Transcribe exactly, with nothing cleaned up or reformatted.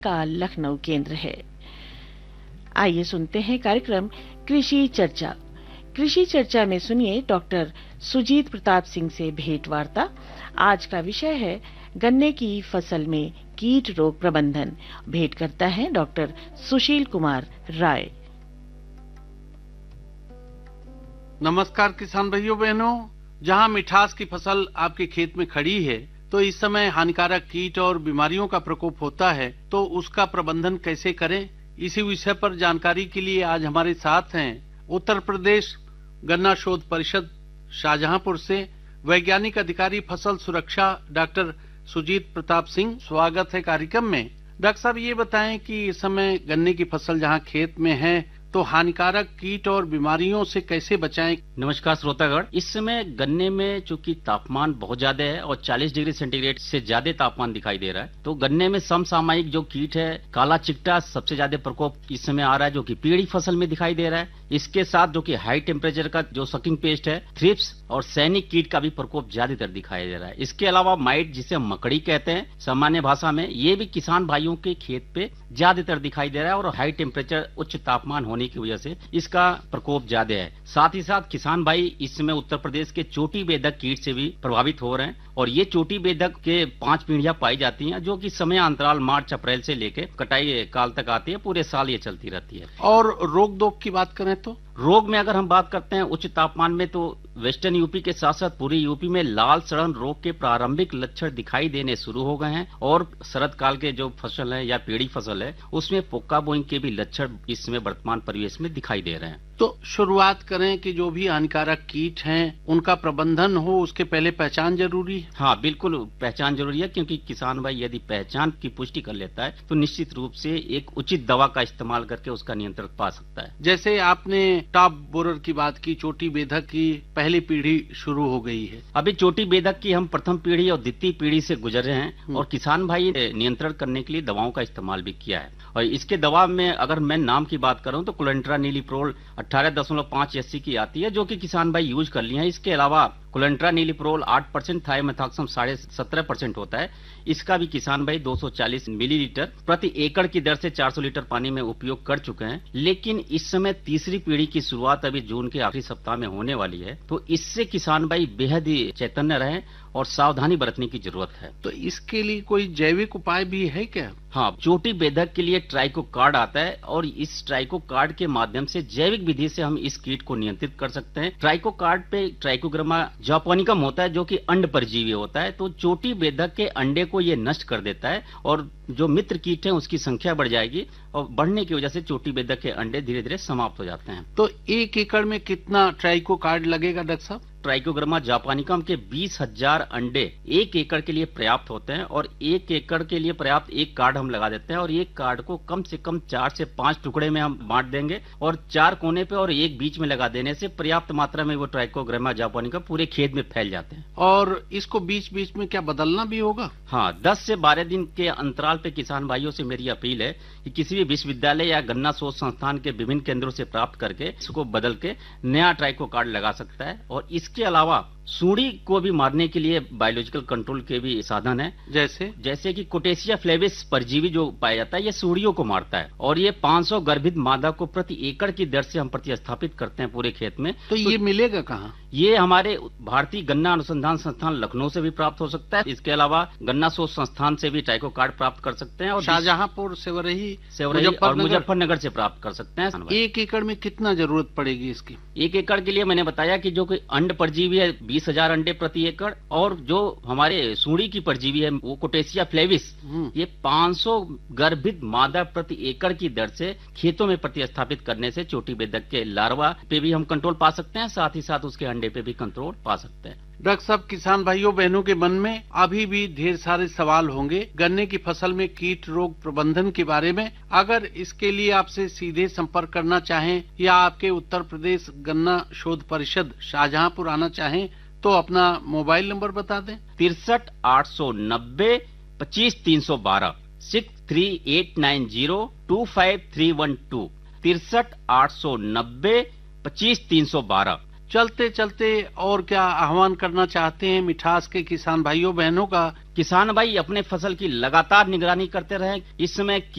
का लखनऊ केंद्र है। आइए सुनते हैं कार्यक्रम कृषि चर्चा। कृषि चर्चा में सुनिए डॉक्टर सुजीत प्रताप सिंह से भेंट वार्ता। आज का विषय है गन्ने की फसल में कीट रोग प्रबंधन। भेंट करता है डॉक्टर सुशील कुमार राय। नमस्कार किसान भाइयों बहनों, जहां मिठास की फसल आपके खेत में खड़ी है तो इस समय हानिकारक कीट और बीमारियों का प्रकोप होता है, तो उसका प्रबंधन कैसे करें, इसी विषय पर जानकारी के लिए आज हमारे साथ हैं उत्तर प्रदेश गन्ना शोध परिषद शाहजहांपुर से वैज्ञानिक अधिकारी फसल सुरक्षा डॉक्टर सुजीत प्रताप सिंह। स्वागत है कार्यक्रम में। डॉक्टर साहब, ये बताएं कि इस समय गन्ने की फसल जहां खेत में है तो हानिकारक कीट और बीमारियों से कैसे बचाएं? नमस्कार श्रोतागण। इस समय गन्ने में चूंकि तापमान बहुत ज्यादा है और चालीस डिग्री सेंटीग्रेड से ज्यादा तापमान दिखाई दे रहा है, तो गन्ने में समसामयिक जो कीट है काला चिकटा सबसे ज्यादा प्रकोप इस समय आ रहा है, जो कि पीड़ी फसल में दिखाई दे रहा है। इसके साथ जो कि हाई टेम्परेचर का जो सकिंग पेस्ट है, थ्रिप्स और सैनिक कीट का भी प्रकोप ज्यादातर दिखाई दे रहा है। इसके अलावा माइट, जिसे हम मकड़ी कहते हैं सामान्य भाषा में, ये भी किसान भाइयों के खेत पे ज्यादातर दिखाई दे रहा है और हाई टेम्परेचर उच्च तापमान होने की वजह से इसका प्रकोप ज्यादा है। साथ ही साथ किसान भाई इस समय उत्तर प्रदेश के चोटी बेधक कीट से भी प्रभावित हो रहे हैं और ये चोटी बेधक के पांच पीढ़ियां पाई जाती हैं, जो कि समय अंतराल मार्च अप्रैल से लेकर कटाई काल तक आती है। पूरे साल ये चलती रहती है। और रोग दोग की बात करें तो रोग में अगर हम बात करते हैं उच्च तापमान में, तो वेस्टर्न यूपी के साथ साथ पूरी यूपी में लाल सड़न रोग के प्रारंभिक लक्षण दिखाई देने शुरू हो गए हैं और शरद काल के जो फसल है या पीड़ी फसल है उसमें पोका बोइंग के भी लक्षण इस समय वर्तमान परिवेश में दिखाई दे रहे हैं। तो शुरुआत करें कि जो भी हानिकारक कीट हैं उनका प्रबंधन हो, उसके पहले पहचान जरूरी है। हाँ, बिल्कुल पहचान जरूरी है, क्योंकि किसान भाई यदि पहचान की पुष्टि कर लेता है तो निश्चित रूप से एक उचित दवा का इस्तेमाल करके उसका नियंत्रण पा सकता है। जैसे आपने टॉप बोरर की बात की, चोटी बेधक की पहली पीढ़ी शुरू हो गई है। अभी चोटी बेधक की हम प्रथम पीढ़ी और द्वितीय पीढ़ी से गुजर रहे हैं और किसान भाई नियंत्रण करने के लिए दवाओं का इस्तेमाल भी किया है। और इसके दवा में अगर मैं नाम की बात करूं तो क्लोरेंट्रानिलीप्रोल अठारह दशमलव पाँच एससी की आती है, जो कि किसान भाई यूज कर लिए हैं। इसके अलावा क्लोरेंट्रानिलीप्रोल आठ परसेंट, थायोमेथॉक्सम साढ़े सत्रह परसेंट होता है। इसका भी किसान भाई दो सौ चालीस मिलीलीटर प्रति एकड़ की दर से चार सौ लीटर पानी में उपयोग कर चुके हैं। लेकिन इस समय तीसरी पीढ़ी की शुरुआत अभी जून के आखिरी सप्ताह में होने वाली है, तो इससे किसान भाई बेहद ही चैतन्य रहें और सावधानी बरतने की जरूरत है। तो इसके लिए कोई जैविक उपाय भी है क्या? हाँ, चोटी बेधक के लिए ट्राइको कार्ड आता है और इस ट्राइको कार्ड के माध्यम से जैविक विधि से हम इस कीट को नियंत्रित कर सकते हैं। ट्राइको कार्ड पे ट्राइकोग्रामा जापानिकम होता है, जो कि अंड परजीवी होता है, तो चोटी बेधक के अंडे को ये नष्ट कर देता है और जो मित्र कीट है उसकी संख्या बढ़ जाएगी और बढ़ने की वजह से चोटी बेधक के अंडे धीरे धीरे समाप्त हो जाते हैं। तो एक एकड़ में कितना ट्राइको कार्ड लगेगा डॉक्टर साहब? ट्राइकोग्रामा जापानिकम के बीस हजार अंडे एक एकड़ के लिए पर्याप्त होते हैं और एक एकड़ के लिए पर्याप्त एक कार्ड हम लगा देते हैं और एक कार्ड को कम से कम चार से पांच टुकड़े में हम बांट देंगे और चार कोने पे और एक बीच में लगा देने से पर्याप्त मात्रा में वो ट्राइकोग्रामा जापानिकम पूरे खेत में फैल जाते हैं। और इसको बीच बीच में क्या बदलना भी होगा? हाँ, दस से बारह दिन के अंतराल पे किसान भाइयों से मेरी अपील है कि किसी भी विश्वविद्यालय या गन्ना शोध संस्थान के विभिन्न केंद्रों से प्राप्त करके इसको बदल के नया ट्राइको कार्ड लगा सकता है। और इसके अलावा सूड़ी को भी मारने के लिए बायोलॉजिकल कंट्रोल के भी साधन है, जैसे जैसे कि कोटेशिया फ्लेविस परजीवी जो पाया जाता है, ये सूड़ियों को मारता है और ये पाँच सौ गर्भित मादा को प्रति एकड़ की दर से हम प्रतिस्थापित करते हैं पूरे खेत में। तो, तो ये मिलेगा कहाँ? ये हमारे भारतीय गन्ना अनुसंधान संस्थान लखनऊ से भी प्राप्त हो सकता है। इसके अलावा गन्ना शोध संस्थान से भी ट्राइको कार्ड प्राप्त कर सकते हैं और शाहजहांपुर, सेवरही सेवरही और मुजफ्फरनगर से प्राप्त कर सकते हैं। एक एकड़ में कितना जरूरत पड़ेगी इसकी? एक एकड़ के लिए मैंने बताया कि जो अंड परजीवी है बीस हजार अंडे प्रति एकड़ और जो हमारे सूड़ी की परजीवी है वो कोटेशिया फ्लेविस, ये पाँच सौ गर्भित मादा प्रति एकड़ की दर से खेतों में प्रतिस्थापित करने से चोटी बेधक के लार्वा पे भी हम कंट्रोल पा सकते हैं, साथ ही साथ उसके अंडे पे भी कंट्रोल पा सकते हैं। डॉक्टर साहब, किसान भाइयों बहनों के मन में अभी भी ढेर सारे सवाल होंगे गन्ने की फसल में कीट रोग प्रबंधन के बारे में। अगर इसके लिए आपसे सीधे संपर्क करना चाहें या आपके उत्तर प्रदेश गन्ना शोध परिषद शाहजहांपुर आना चाहें तो अपना मोबाइल नंबर बता दें। तिरसठ आठ सौ नब्बे पच्चीस तीन सौ बारह six three eight nine zero to five three one two तिरसठ आठ सौ नब्बे पच्चीस तीन सौ बारह। चलते चलते और क्या आह्वान करना चाहते हैं मिठास के किसान भाइयों बहनों का? किसान भाई अपने फसल की लगातार निगरानी करते रहें। इस समय